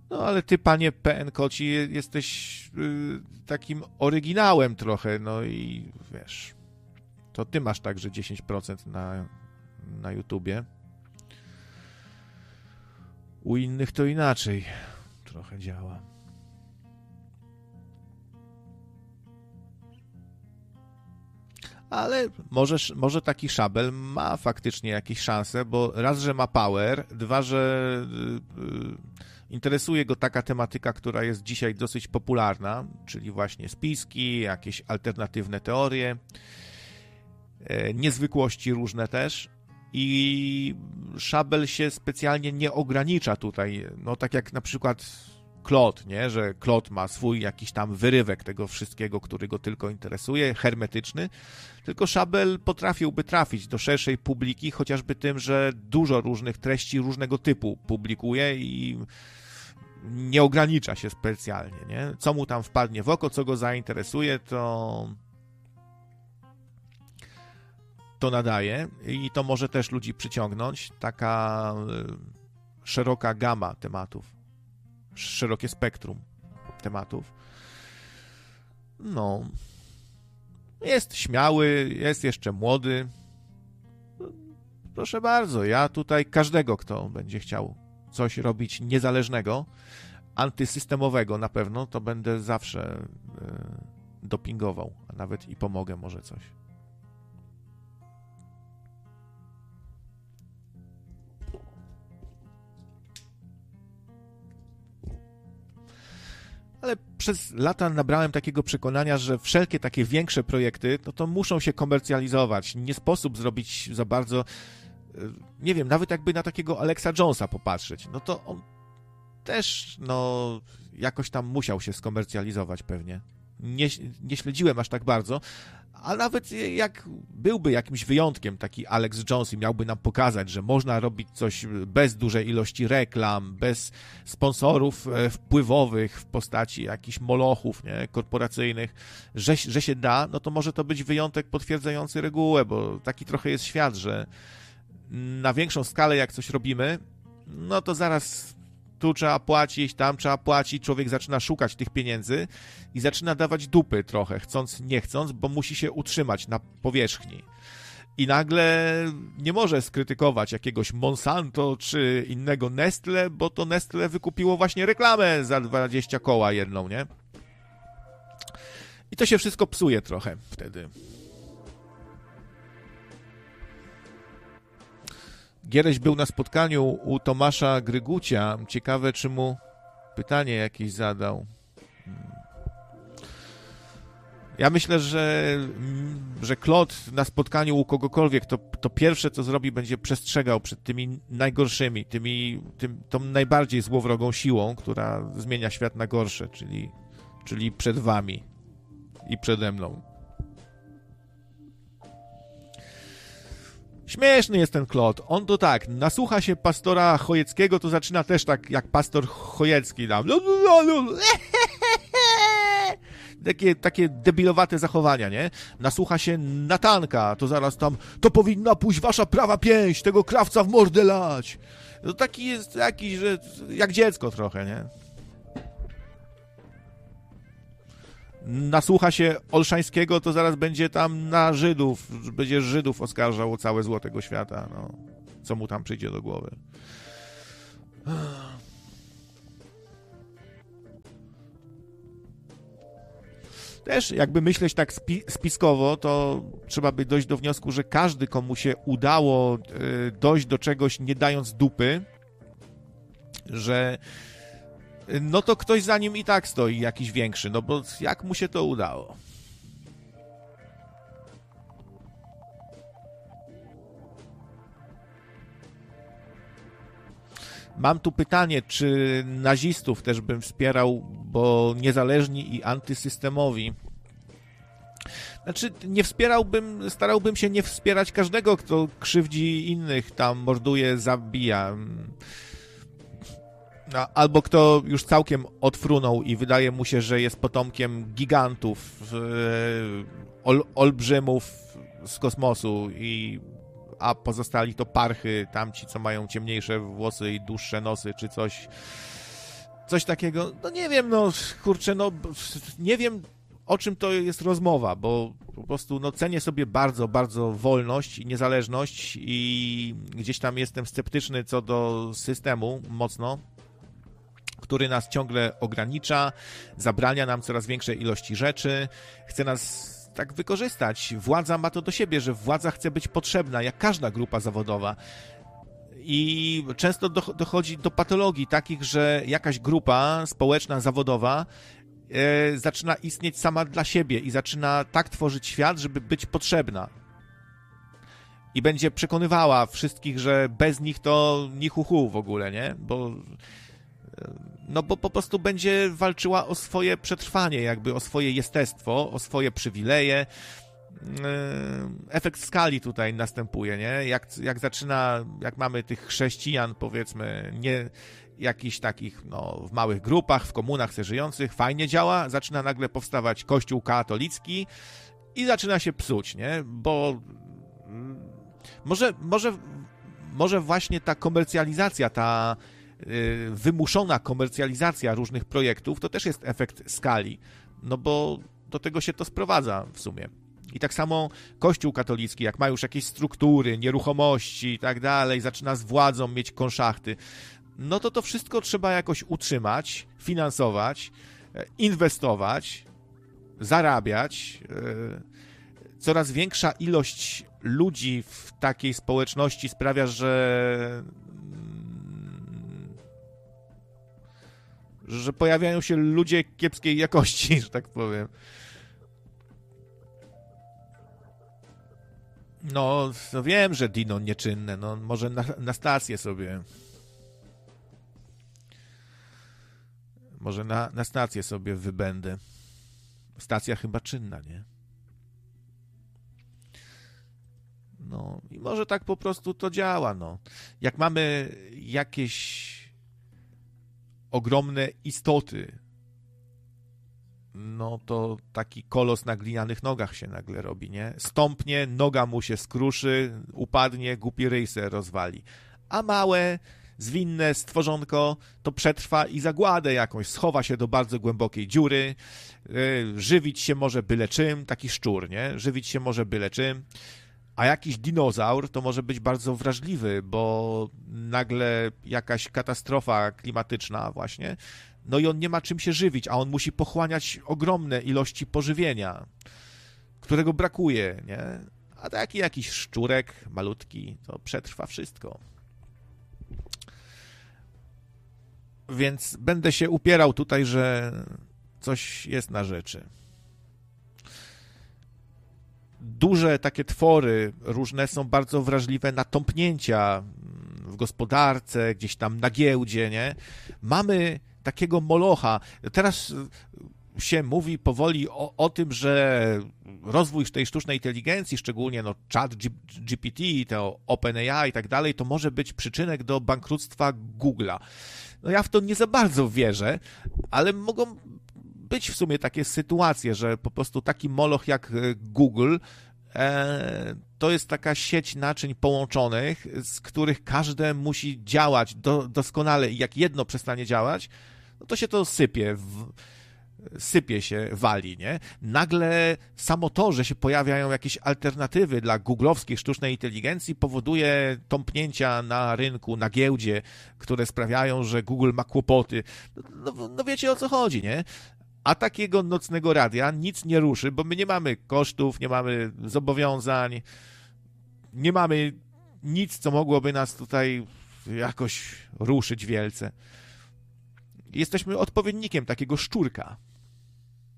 No ale ty, panie PN Koci, jesteś takim oryginałem trochę, no i wiesz, to ty masz także 10% na YouTubie. U innych to inaczej trochę działa. Ale może taki Szabel ma faktycznie jakieś szanse, bo raz, że ma power, dwa, że interesuje go taka tematyka, która jest dzisiaj dosyć popularna, czyli właśnie spiski, jakieś alternatywne teorie, niezwykłości różne też. I Szabel się specjalnie nie ogranicza tutaj, no tak jak na przykład Klot, nie? Że Klot ma swój jakiś tam wyrywek tego wszystkiego, który go tylko interesuje, hermetyczny, tylko Szabel potrafiłby trafić do szerszej publiki, chociażby tym, że dużo różnych treści różnego typu publikuje i nie ogranicza się specjalnie, nie? Co mu tam wpadnie w oko, co go zainteresuje, to nadaje i to może też ludzi przyciągnąć. Taka szeroka gama tematów, szerokie spektrum tematów. No, jest śmiały, jest jeszcze młody. Proszę bardzo, ja tutaj każdego, kto będzie chciał coś robić niezależnego, antysystemowego na pewno, to będę zawsze dopingował, a nawet i pomogę może coś. Ale przez lata nabrałem takiego przekonania, że wszelkie takie większe projekty, to muszą się komercjalizować. Nie sposób zrobić za bardzo, nie wiem, nawet jakby na takiego Alexa Jonesa popatrzeć, no to on też, no, jakoś tam musiał się skomercjalizować pewnie. Nie śledziłem aż tak bardzo, a nawet jak byłby jakimś wyjątkiem taki Alex Jones i miałby nam pokazać, że można robić coś bez dużej ilości reklam, bez sponsorów wpływowych w postaci jakichś molochów, nie, korporacyjnych, że się da, no to może to być wyjątek potwierdzający regułę, bo taki trochę jest świat, że na większą skalę jak coś robimy, no to zaraz tu trzeba płacić, tam trzeba płacić, człowiek zaczyna szukać tych pieniędzy i zaczyna dawać dupy trochę, chcąc, nie chcąc, bo musi się utrzymać na powierzchni. I nagle nie może skrytykować jakiegoś Monsanto czy innego Nestle, bo to Nestle wykupiło właśnie reklamę za 20 koła jedną, nie? I to się wszystko psuje trochę wtedy. Giereś był na spotkaniu u Tomasza Grygucia. Ciekawe, czy mu pytanie jakieś zadał. Ja myślę, że Klot na spotkaniu u kogokolwiek, to pierwsze, co zrobi, będzie przestrzegał przed tymi najgorszymi, tą najbardziej złowrogą siłą, która zmienia świat na gorsze, czyli przed wami i przede mną. Śmieszny jest ten Klot. On to tak, nasłucha się pastora Chojeckiego, to zaczyna też tak jak pastor Chojecki tam. Takie debilowate zachowania, nie? Nasłucha się Natanka, to zaraz tam, to powinna pójść wasza prawa pięść, tego krawca w mordę lać. To taki jest jakiś, że jak dziecko trochę, nie? Nasłucha się Olszańskiego, to zaraz będzie tam na Żydów, będzie Żydów oskarżał o całe zło tego świata, no. Co mu tam przyjdzie do głowy. Też jakby myśleć tak spiskowo, to trzeba by dojść do wniosku, że każdy, komu się udało dojść do czegoś nie dając dupy, że no to ktoś za nim i tak stoi, jakiś większy, no bo jak mu się to udało? Mam tu pytanie, czy nazistów też bym wspierał, bo niezależni i antysystemowi. Znaczy, nie wspierałbym, starałbym się nie wspierać każdego, kto krzywdzi innych, tam morduje, zabija. Albo kto już całkiem odfrunął i wydaje mu się, że jest potomkiem gigantów, olbrzymów z kosmosu, a pozostali to parchy, tamci, co mają ciemniejsze włosy i dłuższe nosy, czy coś. Coś takiego, no nie wiem, no kurczę, no nie wiem, o czym to jest rozmowa, bo po prostu no, cenię sobie bardzo, bardzo wolność i niezależność i gdzieś tam jestem sceptyczny co do systemu mocno, który nas ciągle ogranicza, zabrania nam coraz większej ilości rzeczy, chce nas tak wykorzystać. Władza ma to do siebie, że władza chce być potrzebna, jak każda grupa zawodowa. I często dochodzi do patologii takich, że jakaś grupa społeczna, zawodowa zaczyna istnieć sama dla siebie i zaczyna tak tworzyć świat, żeby być potrzebna. I będzie przekonywała wszystkich, że bez nich to ni hu hu w ogóle, nie? Bo po prostu będzie walczyła o swoje przetrwanie, jakby o swoje jestestwo, o swoje przywileje. Efekt skali tutaj następuje, nie? Jak mamy tych chrześcijan, powiedzmy, nie jakichś takich, no, w małych grupach, w komunach se żyjących, fajnie działa, zaczyna nagle powstawać kościół katolicki i zaczyna się psuć, nie? Bo może właśnie ta komercjalizacja, ta wymuszona komercjalizacja różnych projektów, to też jest efekt skali, no bo do tego się to sprowadza w sumie. I tak samo Kościół katolicki, jak ma już jakieś struktury, nieruchomości i tak dalej, zaczyna z władzą mieć konszachty, no to wszystko trzeba jakoś utrzymać, finansować, inwestować, zarabiać. Coraz większa ilość ludzi w takiej społeczności sprawia, że pojawiają się ludzie kiepskiej jakości, że tak powiem. No wiem, że Dino nieczynne, no może na stację sobie. Może na stację sobie wybędę. Stacja chyba czynna, nie? No i może tak po prostu to działa, no. Jak mamy jakieś ogromne istoty, no to taki kolos na glinianych nogach się nagle robi, nie? Stąpnie, noga mu się skruszy, upadnie, głupi ryj se rozwali. A małe, zwinne stworzonko to przetrwa i zagładę jakąś, schowa się do bardzo głębokiej dziury, żywić się może byle czym, taki szczur, nie? Żywić się może byle czym. A jakiś dinozaur to może być bardzo wrażliwy, bo nagle jakaś katastrofa klimatyczna właśnie, no i on nie ma czym się żywić, a on musi pochłaniać ogromne ilości pożywienia, którego brakuje, nie? A taki jakiś szczurek malutki to przetrwa wszystko. Więc będę się upierał tutaj, że coś jest na rzeczy. Duże takie twory różne są bardzo wrażliwe na tąpnięcia w gospodarce, gdzieś tam na giełdzie, nie? Mamy takiego molocha. Teraz się mówi powoli o tym, że rozwój tej sztucznej inteligencji, szczególnie no chat GPT, to OpenAI i tak dalej, to może być przyczynek do bankructwa Google'a. No ja w to nie za bardzo wierzę, ale mogą być w sumie takie sytuacje, że po prostu taki moloch jak Google to jest taka sieć naczyń połączonych, z których każde musi działać doskonale i jak jedno przestanie działać, no to się to sypie się, wali, nie? Nagle samo to, że się pojawiają jakieś alternatywy dla googlowskiej sztucznej inteligencji powoduje tąpnięcia na rynku, na giełdzie, które sprawiają, że Google ma kłopoty. No wiecie o co chodzi, nie? A takiego nocnego radia nic nie ruszy, bo my nie mamy kosztów, nie mamy zobowiązań, nie mamy nic, co mogłoby nas tutaj jakoś ruszyć wielce. Jesteśmy odpowiednikiem takiego szczurka.